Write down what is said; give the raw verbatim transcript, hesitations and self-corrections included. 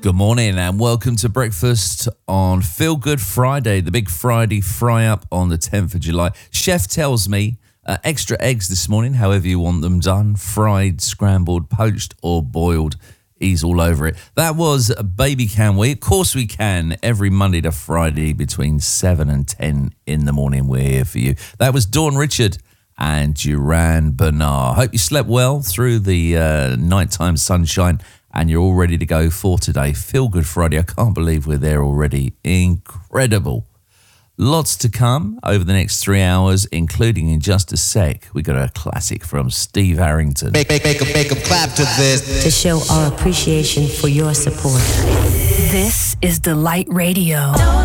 Good morning and welcome to breakfast on Feel Good Friday, the big Friday fry up on the tenth of July. Chef tells me uh, extra eggs this morning, however you want them done, fried, scrambled, poached or boiled. He's all over it. That was Baby Can We. Of course we can. Every Monday to Friday between seven and ten in the morning, we're here for you. That was Dawn Richard and Duran Bernard. Hope you slept well through the uh, nighttime sunshine and you're all ready to go for today. Feel Good Friday. I can't believe we're there already. Incredible. Lots to come over the next three hours, including in just a sec. We got a classic from Steve Harrington. Make, make, make, 'em, make 'em clap to this. To show our appreciation for your support. This is Delight Radio.